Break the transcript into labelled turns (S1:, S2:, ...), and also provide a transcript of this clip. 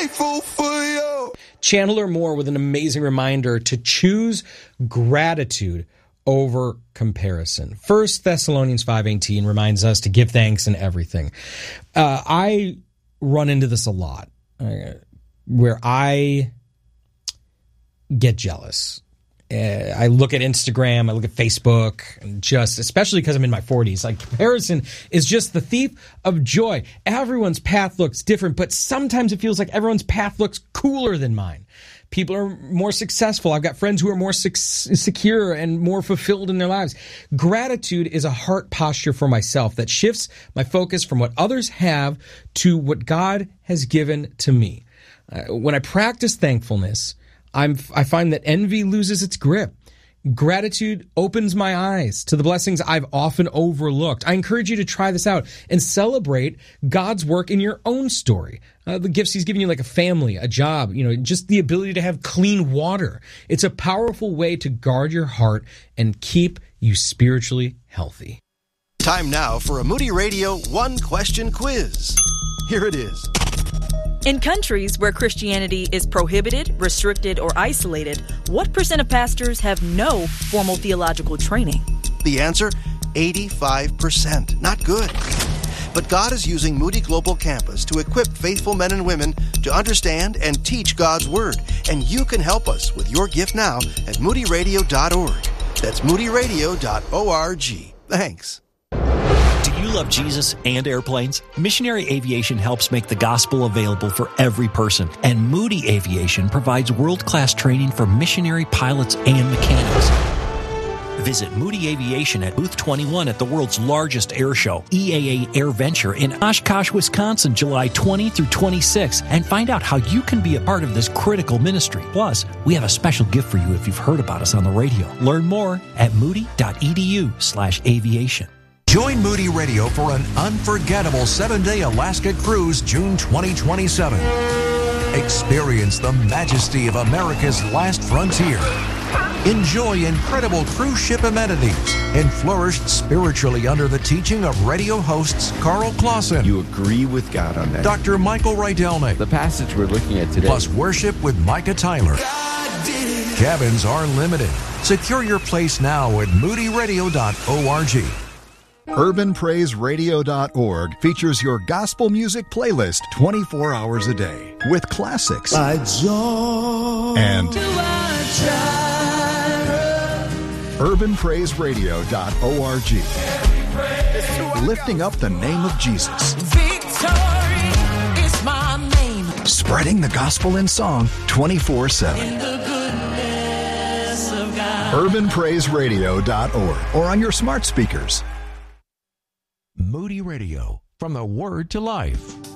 S1: Chandler Moore with an amazing reminder to choose gratitude over comparison. 1 Thessalonians 5:18 reminds us to give thanks in everything. I run into this a lot where I get jealous. I look at Instagram, I look at Facebook, and just, especially because I'm in my 40s, like comparison is just the thief of joy. Everyone's path looks different, but sometimes it feels like everyone's path looks cooler than mine. People are more successful. I've got friends who are more secure and more fulfilled in their lives. Gratitude is a heart posture for myself that shifts my focus from what others have to what God has given to me. When I practice thankfulness, I find that envy loses its grip. Gratitude opens my eyes to the blessings I've often overlooked. I encourage you to try this out and celebrate God's work in your own story. The gifts he's given you, like a family, a job, just the ability to have clean water. It's a powerful way to guard your heart and keep you spiritually healthy.
S2: Time now for a Moody Radio one-question quiz. Here it is.
S3: In countries where Christianity is prohibited, restricted, or isolated, what % of pastors have no formal theological training?
S2: The answer, 85%. Not good. But God is using Moody Global Campus to equip faithful men and women to understand and teach God's Word. And you can help us with your gift now at moodyradio.org. That's moodyradio.org. Thanks.
S4: Do you love Jesus and airplanes? Missionary Aviation helps make the gospel available for every person, and Moody Aviation provides world-class training for missionary pilots and mechanics. Visit Moody Aviation at Booth 21 at the world's largest air show, EAA AirVenture, in Oshkosh, Wisconsin, July 20 through 26, and find out how you can be a part of this critical ministry. Plus, we have a special gift for you if you've heard about us on the radio. Learn more at moody.edu/aviation.
S5: Join Moody Radio for an unforgettable 7-day Alaska cruise, June 2027. Experience the majesty of America's last frontier. Enjoy incredible cruise ship amenities and flourish spiritually under the teaching of radio hosts Carl Clausen.
S6: You agree with God on that.
S5: Dr. Michael Rydelnik.
S6: The passage we're looking at today.
S5: Plus worship with Micah Tyler. Cabins are limited. Secure your place now at moodyradio.org.
S7: UrbanPraiseRadio.org features your gospel music playlist 24 hours a day with classics and UrbanPraiseRadio.org, lifting up the name of Jesus.
S8: Victory is my name.
S7: Spreading the gospel in song 24/7. UrbanPraiseRadio.org or on your smart speakers.
S5: Moody Radio, from the Word to Life.